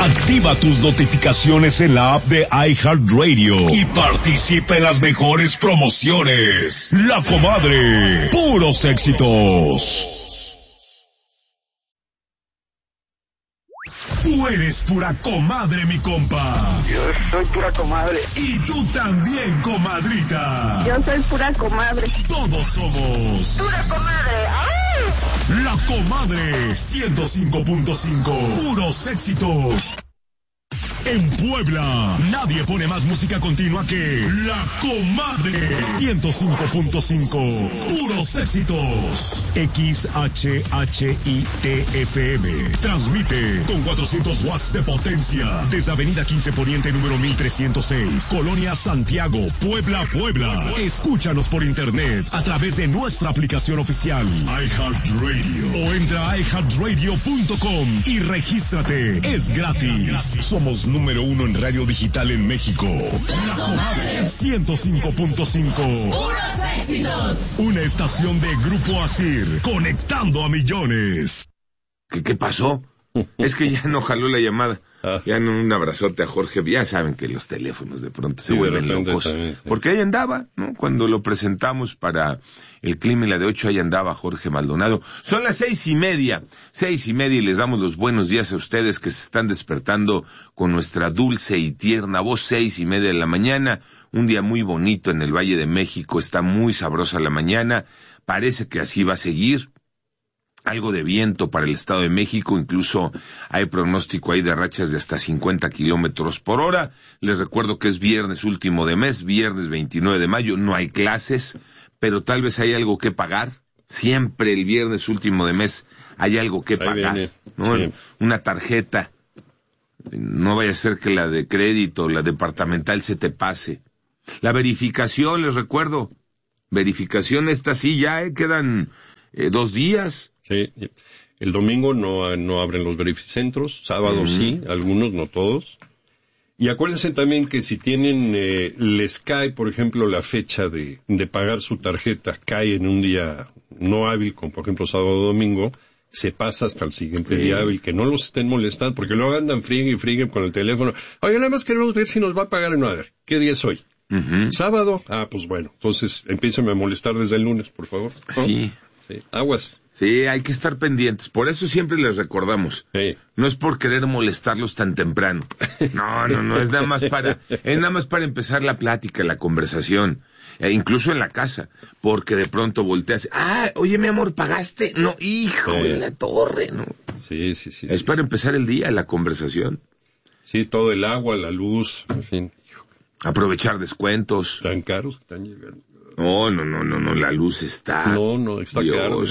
Activa tus notificaciones en la app de iHeartRadio y participa en las mejores promociones. La Comadre, puros éxitos. Tú eres pura comadre, mi compa. Yo soy pura comadre. Y tú también, comadrita. Yo soy pura comadre. Todos somos Pura comadre. ¡Ay! La Comadre 105.5. Puros éxitos. En Puebla, nadie pone más música continua que La Comadre 105.5. Puros éxitos. XHHITFM. Transmite con 400 watts de potencia desde Avenida 15 Poniente número 1306, Colonia Santiago, Puebla, Puebla. Escúchanos por internet a través de nuestra aplicación oficial iHeartRadio o entra a iHeartRadio.com y regístrate. Es gratis. Somos número 1 en radio digital en México. La Comadre 105.5. ¡Puros éxitos! Una estación de Grupo Asir, conectando a millones. ¿Qué pasó? Es que ya no jaló la llamada. Ya no, un abrazote a Jorge. Ya saben que los teléfonos de pronto se vuelven locos. También, sí. Porque ahí andaba, ¿no? Cuando lo presentamos para el clima y la de 8, ahí andaba Jorge Maldonado. Son las 6:30. 6:30 y les damos los buenos días a ustedes que se están despertando con nuestra dulce y tierna voz. 6:30 de la mañana. Un día muy bonito en el Valle de México. Está muy sabrosa la mañana. Parece que así va a seguir. Algo de viento para el Estado de México, incluso hay pronóstico ahí de rachas de hasta 50 kilómetros por hora. Les recuerdo que es viernes último de mes, viernes 29 de mayo, no hay clases, pero tal vez hay algo que pagar. Siempre el viernes último de mes hay algo que pagar, ¿no? Sí. Una tarjeta. No vaya a ser que la de crédito, la departamental se te pase. La verificación, les recuerdo, verificación esta sí ya, quedan 2 días. Sí, el domingo no abren los verificentros, sábado sí, algunos, no todos. Y acuérdense también que si tienen, les cae, por ejemplo, la fecha de pagar su tarjeta, cae en un día no hábil, como por ejemplo sábado o domingo, se pasa hasta el siguiente día hábil, que no los estén molestando, porque luego andan friegue y friegue con el teléfono. Oye, nada más queremos ver si nos va a pagar. No, a ver, ¿qué día es hoy? ¿Sábado? Ah, pues bueno, entonces empiecen a molestar desde el lunes, por favor, ¿no? Sí. Aguas. Sí, hay que estar pendientes. Por eso siempre les recordamos. Sí. No es por querer molestarlos tan temprano. No, es nada más para empezar la plática, la conversación. Incluso en la casa. Porque de pronto volteas. Oye, mi amor, ¿pagaste? No, hijo de la torre, ¿no? Sí. Es para empezar el día, la conversación. Sí, todo el agua, la luz, en fin. Aprovechar descuentos. Tan caros que están llegando. No, la luz está. No, está caro.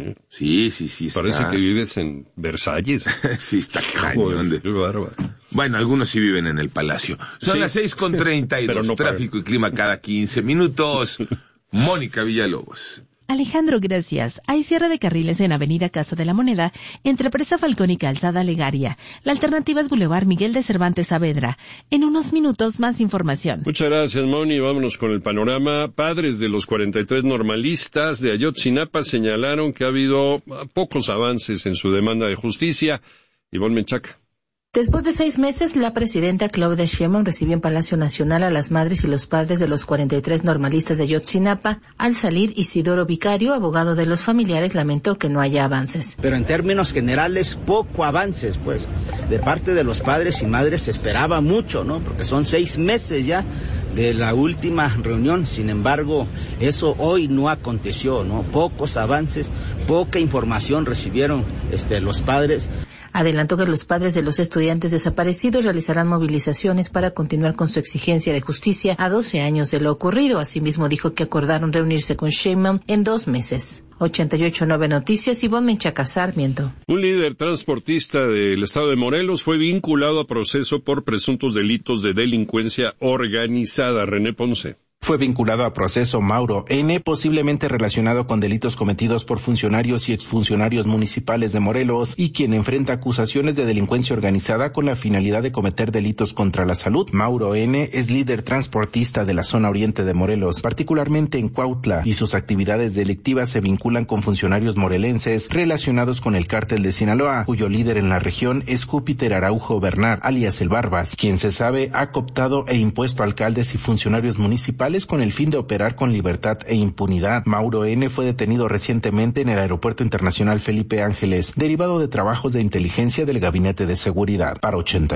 Sí. Parece que vives en Versalles. Sí, está cañón. Bueno, algunos sí viven en el Palacio. Son las 6:32, pero no tráfico y clima cada 15 minutos. Mónica Villalobos. Alejandro, gracias. Hay cierre de carriles en Avenida Casa de la Moneda, entre Presa Falcón y Calzada Legaria. La alternativa es Boulevard Miguel de Cervantes Saavedra. En unos minutos, más información. Muchas gracias, Moni. Vámonos con el panorama. Padres de los 43 normalistas de Ayotzinapa señalaron que ha habido pocos avances en su demanda de justicia. Ivonne Menchaca. Después de 6 meses, la presidenta Claudia Sheinbaum recibió en Palacio Nacional a las madres y los padres de los 43 normalistas de Ayotzinapa. Al salir, Isidoro Vicario, abogado de los familiares, lamentó que no haya avances. Pero en términos generales, poco avances, pues. De parte de los padres y madres se esperaba mucho, ¿no? Porque son 6 meses ya de la última reunión. Sin embargo, eso hoy no aconteció, ¿no? Pocos avances, poca información recibieron los padres. Adelantó que los padres de los estudiantes desaparecidos realizarán movilizaciones para continuar con su exigencia de justicia a 12 años de lo ocurrido. Asimismo, dijo que acordaron reunirse con Sheinbaum en 2 meses. 88.9 Noticias, Ivonne Menchaca Sarmiento. Un líder transportista del estado de Morelos fue vinculado a proceso por presuntos delitos de delincuencia organizada. René Ponce. Fue vinculado a proceso Mauro N., posiblemente relacionado con delitos cometidos por funcionarios y exfuncionarios municipales de Morelos, y quien enfrenta acusaciones de delincuencia organizada con la finalidad de cometer delitos contra la salud. Mauro N. es líder transportista de la zona oriente de Morelos, particularmente en Cuautla, y sus actividades delictivas se vinculan con funcionarios morelenses relacionados con el cártel de Sinaloa, cuyo líder en la región es Júpiter Araujo Bernard, alias El Barbas, quien se sabe ha cooptado e impuesto alcaldes y funcionarios municipales con el fin de operar con libertad e impunidad. Mauro N. fue detenido recientemente en el Aeropuerto Internacional Felipe Ángeles, derivado de trabajos de inteligencia del Gabinete de Seguridad. Para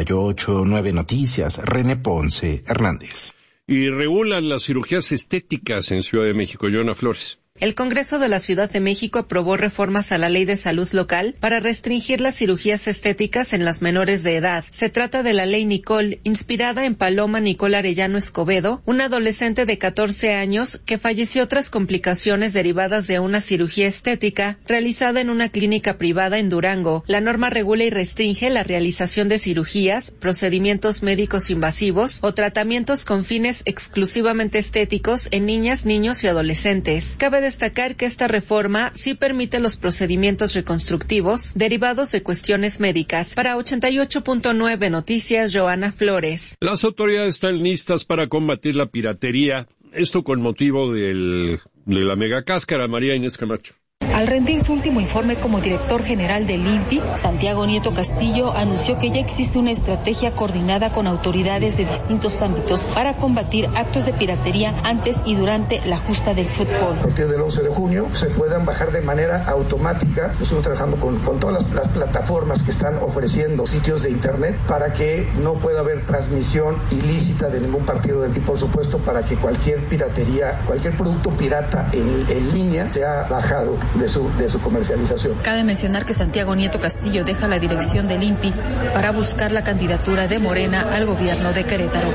88.9 Noticias, René Ponce Hernández. Y regulan las cirugías estéticas en Ciudad de México. Joana Flores. El Congreso de la Ciudad de México aprobó reformas a la Ley de Salud Local para restringir las cirugías estéticas en las menores de edad. Se trata de la Ley Nicole, inspirada en Paloma Nicole Arellano Escobedo, una adolescente de 14 años que falleció tras complicaciones derivadas de una cirugía estética realizada en una clínica privada en Durango. La norma regula y restringe la realización de cirugías, procedimientos médicos invasivos o tratamientos con fines exclusivamente estéticos en niñas, niños y adolescentes. Cabe destacar que esta reforma sí permite los procedimientos reconstructivos derivados de cuestiones médicas. Para 88.9 Noticias, Joana Flores. Las autoridades están listas para combatir la piratería, esto con motivo de la megacáscara. María Inés Camacho. Al rendir su último informe como director general del INPI, Santiago Nieto Castillo anunció que ya existe una estrategia coordinada con autoridades de distintos ámbitos para combatir actos de piratería antes y durante la justa del fútbol. A partir del 11 de junio se puedan bajar de manera automática. Estamos trabajando con todas las plataformas que están ofreciendo sitios de internet para que no pueda haber transmisión ilícita de ningún partido y por supuesto para que cualquier piratería, cualquier producto pirata en línea sea bajado de su comercialización. Cabe mencionar que Santiago Nieto Castillo deja la dirección del INPI para buscar la candidatura de Morena al gobierno de Querétaro.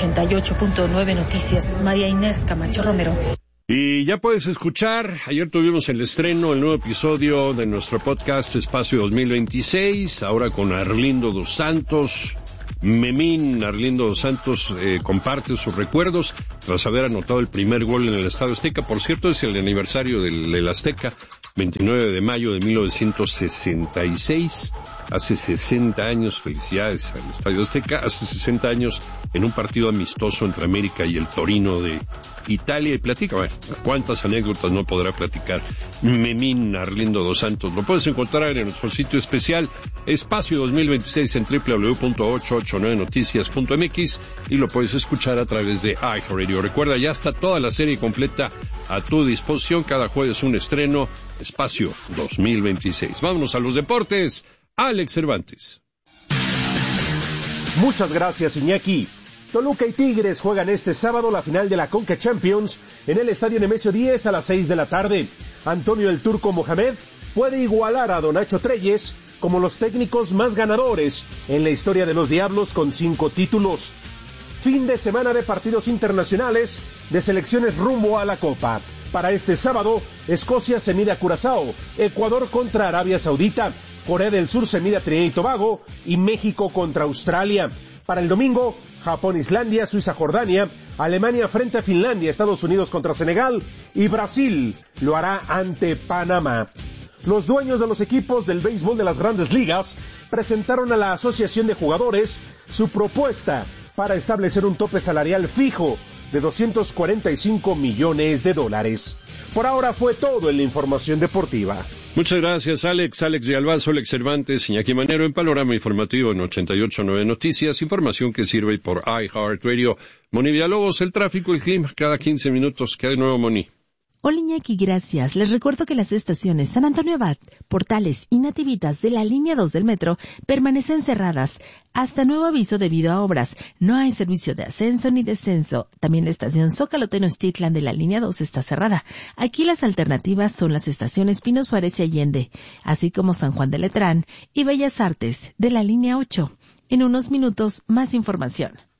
88.9 Noticias, María Inés Camacho Romero. Y ya puedes escuchar, ayer tuvimos el nuevo episodio de nuestro podcast Espacio 2026, ahora con Arlindo dos Santos. Memín Arlindo dos Santos comparte sus recuerdos tras haber anotado el primer gol en el Estadio Azteca. Por cierto, es el aniversario del Azteca, 29 de mayo de 1966. Hace 60 años, felicidades al Estadio Azteca, hace 60 años en un partido amistoso entre América y el Torino de Italia. Y platica, bueno, cuántas anécdotas no podrá platicar Memín Arlindo dos Santos. Lo puedes encontrar en nuestro sitio especial Espacio 2026 en www.889noticias.mx y lo puedes escuchar a través de iHeartRadio. Recuerda, ya está toda la serie completa a tu disposición. Cada jueves un estreno, Espacio 2026. Vámonos a los deportes. Alex Cervantes. Muchas gracias, Iñaki. Toluca y Tigres juegan este sábado la final de la Conca Champions en el Estadio Nemesio 10 a las 6 de la tarde. Antonio el Turco Mohamed puede igualar a Don Nacho Treyes como los técnicos más ganadores en la historia de los Diablos con 5 títulos. Fin de semana de partidos internacionales de selecciones rumbo a la Copa. Para este sábado, Escocia se mide a Curazao, Ecuador contra Arabia Saudita, Corea del Sur se mide a Trinidad y Tobago y México contra Australia. Para el domingo, Japón, Islandia, Suiza, Jordania, Alemania frente a Finlandia, Estados Unidos contra Senegal y Brasil lo hará ante Panamá. Los dueños de los equipos del béisbol de las Grandes Ligas presentaron a la Asociación de Jugadores su propuesta para establecer un tope salarial fijo de $245 millones. Por ahora fue todo en la información deportiva. Muchas gracias, Alex Villalbazo, Alex Cervantes, Iñaki Manero en Panorama Informativo en 88.9 Noticias, información que sirve por iHeartRadio. Moni Villalobos, el tráfico y clima cada 15 minutos. ¿Qué hay de nuevo, Moni? Hola Iñaki, gracias. Les recuerdo que las estaciones San Antonio Abad, Portales y Nativitas de la línea 2 del metro permanecen cerradas hasta nuevo aviso debido a obras. No hay servicio de ascenso ni descenso. También la estación Zócalo Tenochtitlan de la línea 2 está cerrada. Aquí las alternativas son las estaciones Pino Suárez y Allende, así como San Juan de Letrán y Bellas Artes de la línea 8. En unos minutos, más información.